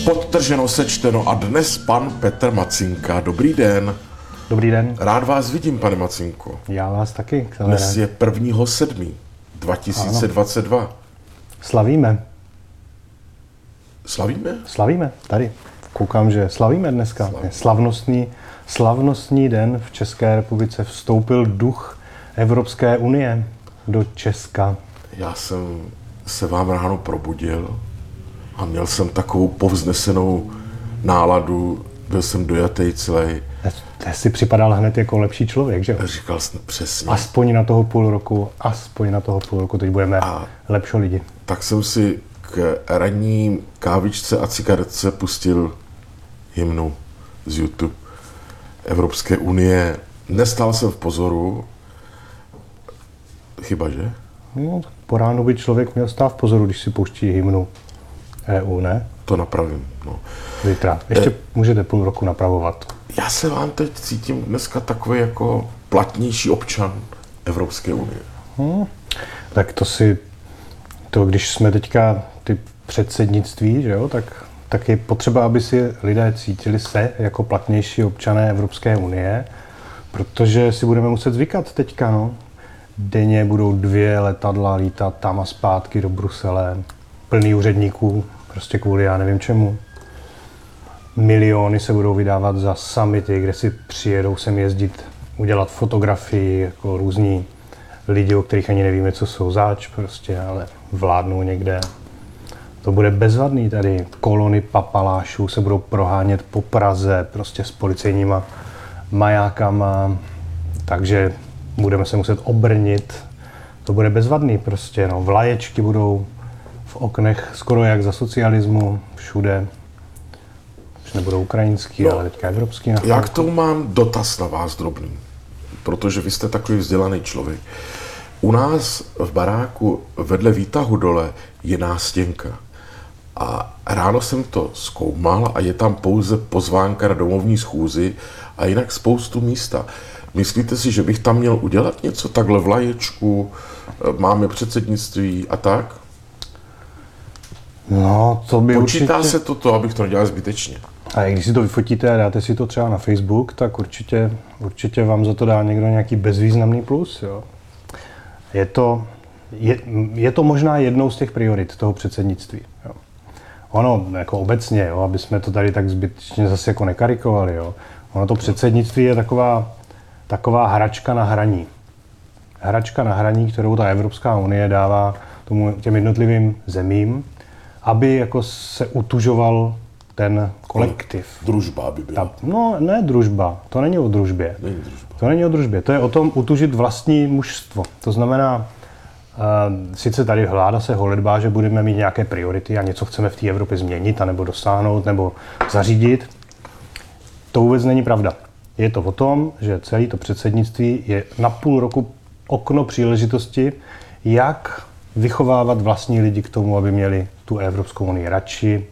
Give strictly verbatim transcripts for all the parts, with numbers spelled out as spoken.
Podtrženo, sečteno a dnes pan Petr Macinka. Dobrý den. Dobrý den. Rád vás vidím, pane Macinko. Já vás taky. Dnes je prvního sedmého dva tisíce dvacet dva. Ano. Slavíme. Slavíme? Slavíme, tady. Koukám, že slavíme dneska. Slavíme. Slavnostní, slavnostní den v České republice vstoupil duch Evropské unie do Česka. Já jsem se vám ráno probudil a měl jsem takovou povznesenou náladu, byl jsem dojatý celý. Ty jsi připadal hned jako lepší člověk, že jo? Říkal jsem přesně. Aspoň na toho půl roku, aspoň na toho půl roku, teď budeme a lepší lidi. Tak jsem si k ranní kávičce a cigaretce pustil hymnu z YouTube Evropské unie. Nestál jsem v pozoru. Chyba, že? No, po ránu by člověk měl stát v pozoru, když si pouští hymnu E U, ne? To napravím, no. Zítra. Ještě e... můžete půl roku napravovat. Já se vám teď cítím dneska takový jako platnější občan Evropské unie. Hmm. Tak to si, to když jsme teďka ty předsednictví, že jo, tak, tak je potřeba, aby si lidé cítili se jako platnější občané Evropské unie, protože si budeme muset zvykat teďka, no. Denně budou dvě letadla lítat tam a zpátky do Brusele, plný úředníků, prostě kvůli já nevím čemu. Miliony se budou vydávat za summity, kde si přijedou sem jezdit, udělat fotografii, jako různí lidi, o kterých ani nevíme, co jsou zač, prostě, ale vládnou někde. To bude bezvadný tady. Kolony papalášů se budou prohánět po Praze, prostě s policejníma majákama, takže budeme se muset obrnit. To bude bezvadný prostě, no. Vlaječky budou v oknech skoro jak za socialismu, všude. Už nebudou ukrajinský, no, ale teďka evropský. Já k tomu mám dotaz na vás drobný, protože vy jste takový vzdělaný člověk. U nás v baráku vedle výtahu dole je nástěnka. A ráno jsem to zkoumal a je tam pouze pozvánka na domovní schůzi a jinak spoustu místa. Myslíte si, že bych tam měl udělat něco, takhle vlaječku, máme předsednictví a tak? No, to by Počítá určitě... se toto, abych to nedělal zbytečně. A když si to vyfotíte a dáte si to třeba na Facebook, tak určitě, určitě vám za to dá někdo nějaký bezvýznamný plus. Jo. Je, to, je, je to možná jednou z těch priorit toho předsednictví. Jo. Ono, jako obecně, jo, aby jsme to tady tak zbytečně zase jako nekarikovali, jo. Ono to předsednictví je taková, taková hračka na hraní. Hračka na hraní, kterou ta Evropská unie dává tomu, těm jednotlivým zemím, aby jako se utužoval ten kolektiv. Družba by byla. Ta, no, ne družba. To není o družbě. Není družba. To není o družbě. To je o tom utužit vlastní mužstvo. To znamená, uh, sice tady vláda se holedbá, že budeme mít nějaké priority a něco chceme v té Evropě změnit, anebo dosáhnout, nebo zařídit. To vůbec není pravda. Je to o tom, že celé to předsednictví je na půl roku okno příležitosti, jak vychovávat vlastní lidi k tomu, aby měli tu Evropskou unii radši.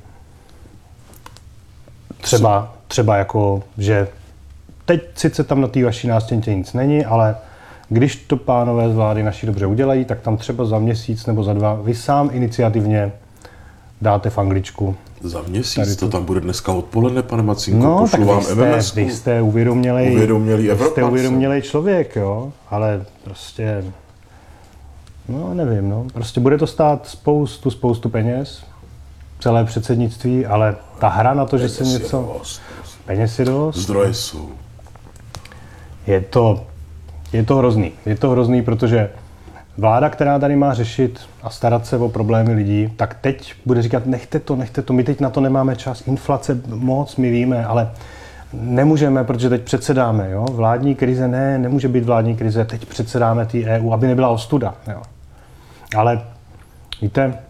Třeba, třeba jako, že teď sice tam na té vaší nástěnce nic není, ale když to pánové z vlády naši dobře udělají, tak tam třeba za měsíc nebo za dva vy sám iniciativně dáte v angličku. Za měsíc? To tam bude dneska odpoledne, pane Macinku, no, pošlu vám M M S ku. Vy jste uvědomělej, uvědomělý jste uvědomělej člověk, jo, ale prostě, no nevím, no, prostě bude to stát spoustu, spoustu peněz, celé předsednictví, ale ta hra na to, že se něco... Dost. Peněz je dost. Zdroje jsou. Je to, je to hrozný. Je to hrozný, protože vláda, která tady má řešit a starat se o problémy lidí, tak teď bude říkat, nechte to, nechte to, my teď na to nemáme čas, inflace moc, my víme, ale nemůžeme, protože teď předsedáme, jo? Vládní krize, ne, nemůže být vládní krize, teď předsedáme té E U, aby nebyla ostuda, jo? Ale víte,